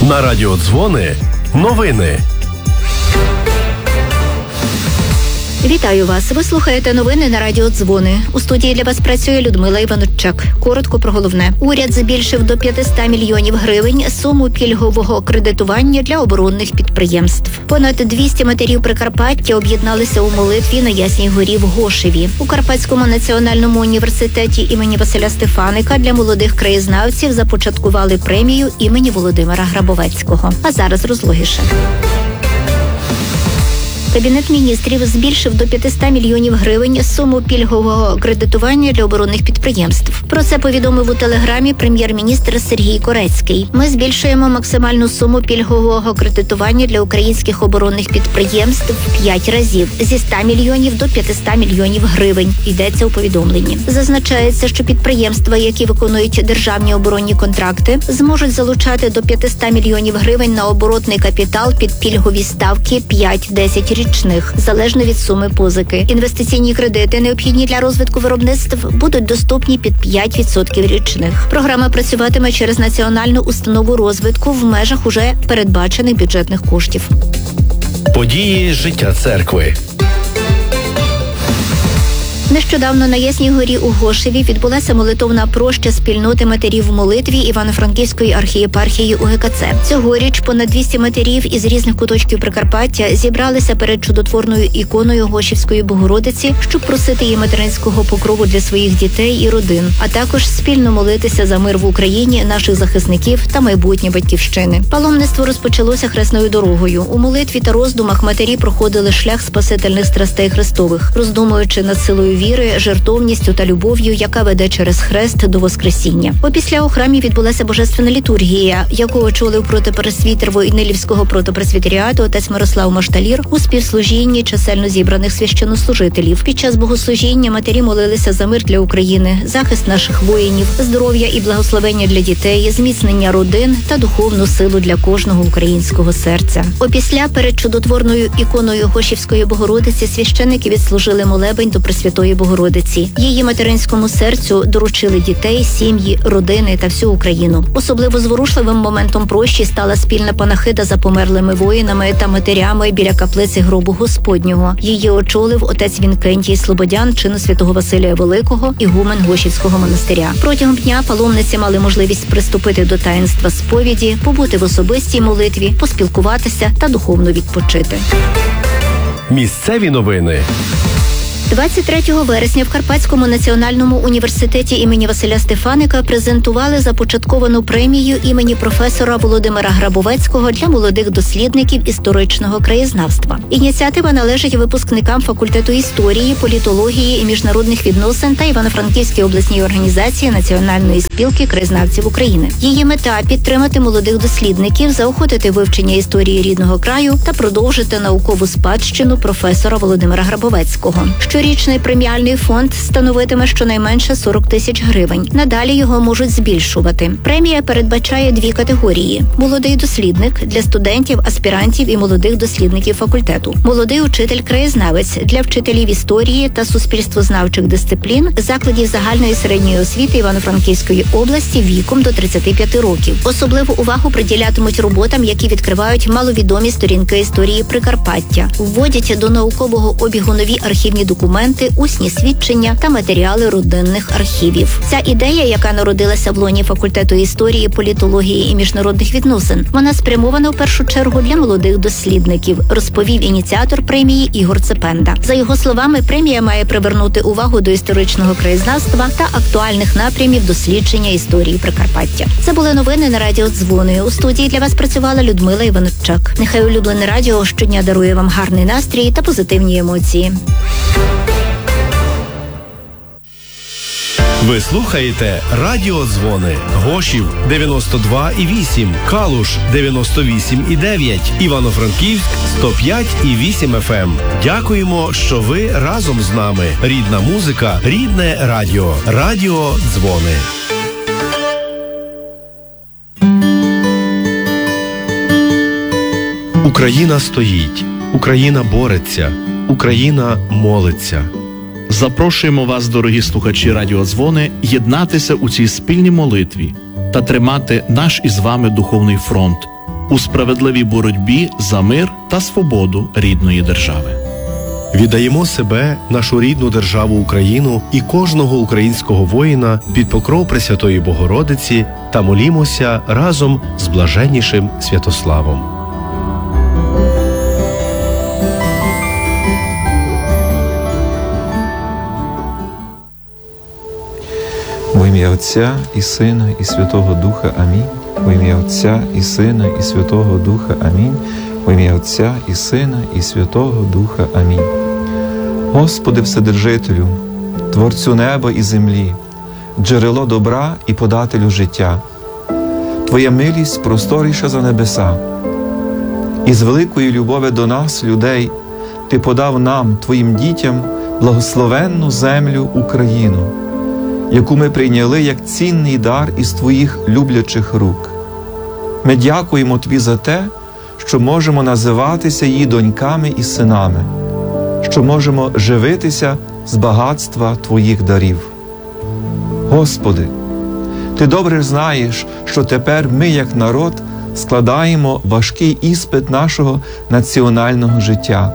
На радіо Дзвони новини. Вітаю вас. Ви слухаєте новини на радіо Дзвони. У студії для вас працює Людмила Іванчук. Коротко про головне. Уряд збільшив до 500 мільйонів гривень суму пільгового кредитування для оборонних підприємств. Понад 200 матерів Прикарпаття об'єдналися у молитві на Ясній горі в Гошеві. У Карпатському національному університеті імені Василя Стефаника для молодих краєзнавців започаткували премію імені Володимира Грабовецького. А зараз розлогіше. Кабінет міністрів збільшив до 500 мільйонів гривень суму пільгового кредитування для оборонних підприємств. Про це повідомив у телеграмі прем'єр-міністр Сергій Корецький. Ми збільшуємо максимальну суму пільгового кредитування для українських оборонних підприємств в 5 разів – зі 100 мільйонів до 500 мільйонів гривень, йдеться у повідомленні. Зазначається, що підприємства, які виконують державні оборонні контракти, зможуть залучати до 500 мільйонів гривень на оборотний капітал під пільгові ставки 5-10 річних, залежно від суми позики. Інвестиційні кредити, необхідні для розвитку виробництв, будуть доступні під 5% річних. Програма працюватиме через Національну установу розвитку в межах уже передбачених бюджетних коштів. Події життя церкви. Нещодавно на Ясній горі у Гошеві відбулася молитовна проща спільноти матерів в молитві Івано-Франківської архієпархії УГКЦ. Цьогоріч понад 200 матерів із різних куточків Прикарпаття зібралися перед чудотворною іконою Гошівської Богородиці, щоб просити її материнського покрову для своїх дітей і родин, а також спільно молитися за мир в Україні, наших захисників та майбутнє батьківщини. Паломництво розпочалося хресною дорогою. У молитві та роздумах матері проходили шлях спасительних страстей Христових, роздумуючи над силою віри, жертовністю та любов'ю, яка веде через хрест до Воскресіння. Опісля у храмі відбулася божественна літургія, яку очолив протопресвітер Войнилівського протопресвітеріату отець Мирослав Машталір у співслужінні чисельно зібраних священнослужителів. Під час богослужіння матері молилися за мир для України, захист наших воїнів, здоров'я і благословення для дітей, зміцнення родин та духовну силу для кожного українського серця. Опісля перед чудотворною іконою Гошівської Богородиці священники відслужили молебень до Пресвятої Богородиці. Її материнському серцю доручили дітей, сім'ї, родини та всю Україну. Особливо зворушливим моментом прощі стала спільна панахида за померлими воїнами та матерями біля каплиці гробу Господнього. Її очолив отець Вінкентій Слободян, чину святого Василія Великого, ігумен Гошівського монастиря. Протягом дня паломниці мали можливість приступити до таїнства сповіді, побути в особистій молитві, поспілкуватися та духовно відпочити. Місцеві новини. 23 вересня в Карпатському національному університеті імені Василя Стефаника презентували започатковану премію імені професора Володимира Грабовецького для молодих дослідників історичного краєзнавства. Ініціатива належить випускникам факультету історії, політології і міжнародних відносин та Івано-Франківській обласній організації Національної спілки краєзнавців України. Її мета – підтримати молодих дослідників, заохотити вивчення історії рідного краю та продовжити наукову спадщину професора Володимира Грабовецького. Щорічний преміальний фонд становитиме щонайменше 40 тисяч гривень. Надалі його можуть збільшувати. Премія передбачає 2 категорії. Молодий дослідник – для студентів, аспірантів і молодих дослідників факультету. Молодий учитель-краєзнавець – для вчителів історії та суспільствознавчих дисциплін закладів загальної середньої освіти Івано-Франківської області віком до 35 років. Особливу увагу приділятимуть роботам, які відкривають маловідомі сторінки історії Прикарпаття, вводять до наукового обігу нові архівні документи, усні свідчення та матеріали родинних архівів. Ця ідея, яка народилася в лоні факультету історії, політології і міжнародних відносин, вона спрямована в першу чергу для молодих дослідників, розповів ініціатор премії Ігор Цепенда. За його словами, премія має привернути увагу до історичного краєзнавства та актуальних напрямів дослідження історії Прикарпаття. Це були новини на радіо Дзвони. У студії для вас працювала Людмила Іванчук. Нехай улюблене радіо щодня дарує вам гарний настрій та позитивні емоції. Ви слухаєте Радіо Дзвони. Гошів 92,8, Калуш 98,9, Івано-Франківськ 105,8 FM. Дякуємо, що ви разом з нами. Рідна музика, рідне радіо. Радіо Дзвони. Україна стоїть, Україна бореться, Україна молиться. Запрошуємо вас, дорогі слухачі Радіо Дзвони, єднатися у цій спільній молитві та тримати наш із вами духовний фронт. у справедливій боротьбі за мир та свободу рідної держави. Віддаємо себе, нашу рідну державу Україну і кожного українського воїна під покров Пресвятої Богородиці та молімося разом з блаженнішим Святославом. Во ім'я Отця і Сина і Святого Духа. Амінь. Во ім'я Отця і Сина і Святого Духа. Амінь. Во ім'я Отця і Сина і Святого Духа. Амінь. Господи Вседержителю, Творцю неба і землі, джерело добра і подателю життя, Твоя милість просторіша за небеса. І з великої любові до нас, людей, Ти подав нам, Твоїм дітям, благословенну землю Україну, яку ми прийняли як цінний дар із Твоїх люблячих рук. Ми дякуємо Тобі за те, що можемо називатися її доньками і синами, що можемо живитися з багатства Твоїх дарів. Господи, Ти добре знаєш, що тепер ми, як народ, складаємо важкий іспит нашого національного життя.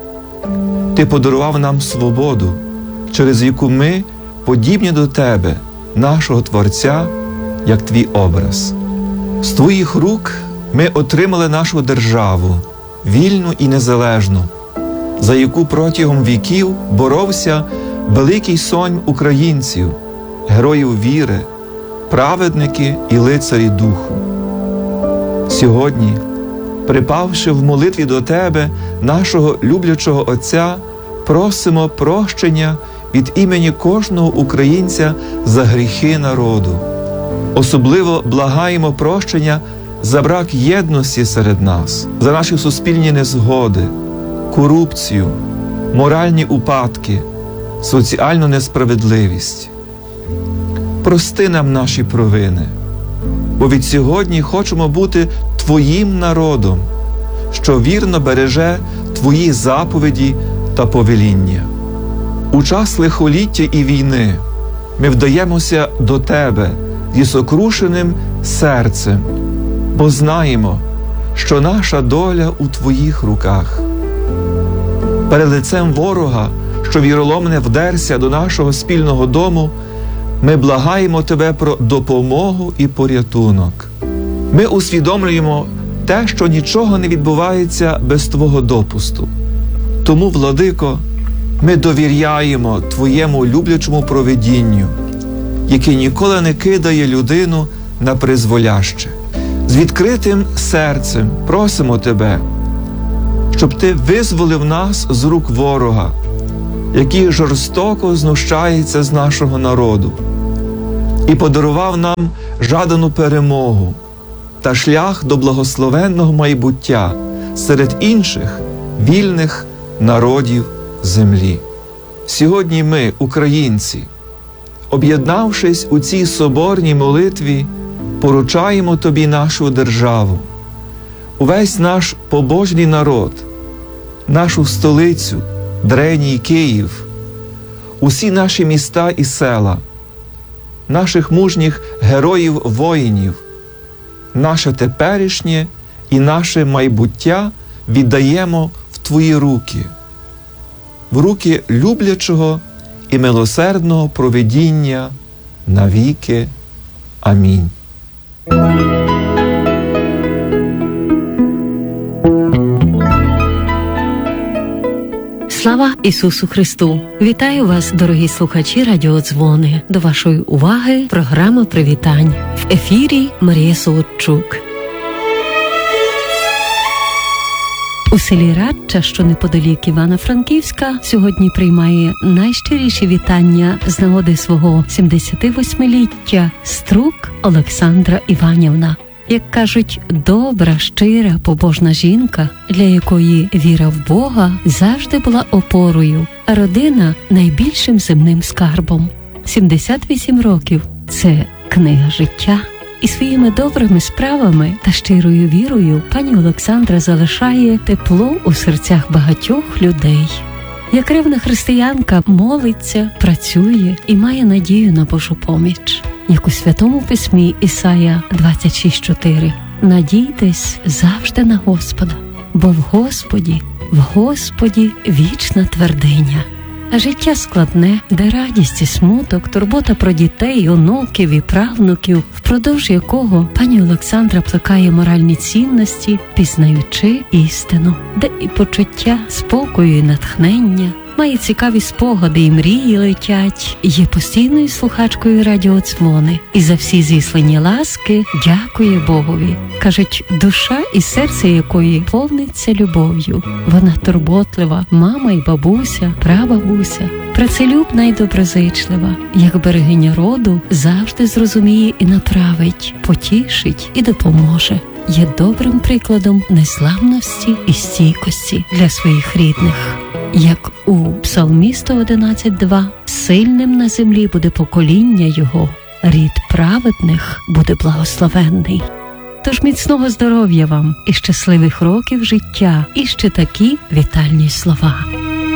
Ти подарував нам свободу, через яку ми подібні до Тебе, нашого Творця, як Твій образ. З Твоїх рук ми отримали нашу державу, вільну і незалежну, за яку протягом віків боровся великий сонм українців, героїв віри, праведники і лицарі духу. Сьогодні, припавши в молитві до Тебе, нашого люблячого Отця, просимо прощення від імені кожного українця за гріхи народу. Особливо благаємо прощення за брак єдності серед нас, за наші суспільні незгоди, корупцію, моральні упадки, соціальну несправедливість. Прости нам наші провини, бо від сьогодні хочемо бути Твоїм народом, що вірно береже Твої заповіді та повеління. У час лихоліття і війни ми вдаємося до Тебе зі сокрушеним серцем, бо знаємо, що наша доля у Твоїх руках. Перед лицем ворога, що віроломне вдерся до нашого спільного дому, ми благаємо Тебе про допомогу і порятунок. Ми усвідомлюємо те, що нічого не відбувається без Твого допусту. Тому, Владико, ми довіряємо Твоєму люблячому провидінню, яке ніколи не кидає людину на призволяще. З відкритим серцем просимо Тебе, щоб Ти визволив нас з рук ворога, який жорстоко знущається з нашого народу, і подарував нам жадану перемогу та шлях до благословенного майбуття серед інших вільних народів землі. Сьогодні ми, українці, об'єднавшись у цій соборній молитві, поручаємо Тобі нашу державу, увесь наш побожний народ, нашу столицю, древній Київ, усі наші міста і села, наших мужніх героїв-воїнів, наше теперішнє і наше майбуття віддаємо в Твої руки, в руки люблячого і милосердного провидіння навіки. Амінь. Слава Ісусу Христу! Вітаю вас, дорогі слухачі радіодзвони. До вашої уваги програма привітань. В ефірі Марія Солодчук. У селі Радча, що неподалік Івано-Франківська, сьогодні приймає найщиріші вітання з нагоди свого 78-ліття Струк Олександра Іванівна. Як кажуть, добра, щира, побожна жінка, для якої віра в Бога завжди була опорою, а родина – найбільшим земним скарбом. 78 років – це книга життя. І своїми добрими справами та щирою вірою пані Олександра залишає тепло у серцях багатьох людей. Як ревна християнка молиться, працює і має надію на Божу поміч. як у Святому Письмі Ісая 26:4. Надійтесь завжди на Господа, бо в Господі вічна твердиня. А життя складне, де радість і смуток, турбота про дітей, онуків і правнуків, впродовж якого пані Олександра плекає моральні цінності, пізнаючи істину, де і почуття спокою і натхнення, має цікаві спогади і мрії летять, є постійною слухачкою радіодзвони і за всі зіслані ласки дякує Богові. Кажуть, душа і серце якої повниться любов'ю. Вона турботлива, мама і бабуся, прабабуся, працелюбна і доброзичлива, як берегиня роду, завжди зрозуміє і направить, потішить і допоможе. Є добрим прикладом незламності і стійкості для своїх рідних. Як у Псалмі 111:2, сильним на землі буде покоління його, рід праведних буде благословенний. Тож міцного здоров'я вам і щасливих років життя, і ще такі вітальні слова.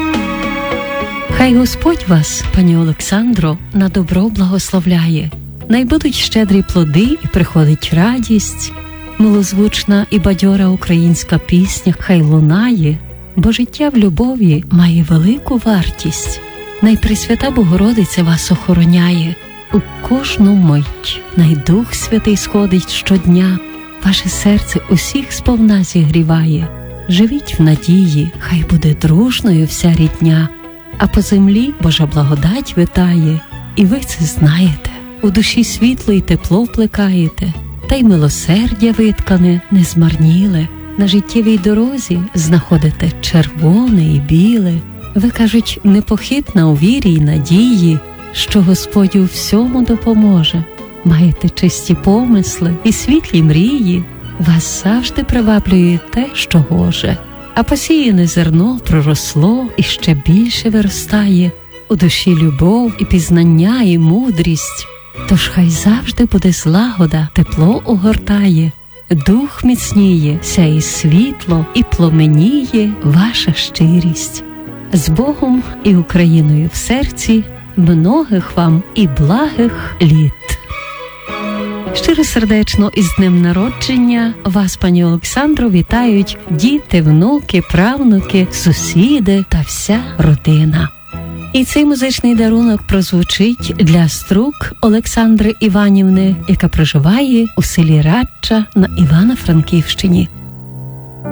Хай Господь вас, пані Олександро, на добро благословляє. Най будуть щедрі плоди і приходить радість, милозвучна і бадьора українська пісня хай лунає, бо життя в любові має велику вартість. Найпресвята Богородиця вас охороняє у кожну мить. Най Дух Святий сходить щодня, ваше серце усіх сповна зігріває. Живіть в надії, хай буде дружною вся рідня, а по землі Божа благодать витає, і ви це знаєте. У душі світло й тепло вплекаєте, та й милосердя виткане, не змарніле. На життєвій дорозі знаходите червоне і біле. Ви, кажуть, непохитна у вірі й надії, що Господь у всьому допоможе. Маєте чисті помисли і світлі мрії. Вас завжди приваблює те, що гоже. А посіяне зерно проросло і ще більше виростає. У душі любов і пізнання і мудрість. Тож хай завжди буде злагода, тепло огортає. Дух міцніє, сяє світло і пломеніє ваша щирість. З Богом і Україною в серці, многих вам і благих літ. Щиросердечно із днем народження вас, пані Олександро, вітають діти, внуки, правнуки, сусіди та вся родина. І цей музичний дарунок прозвучить для Струк Олександри Іванівни, яка проживає у селі Радча на Івано-Франківщині.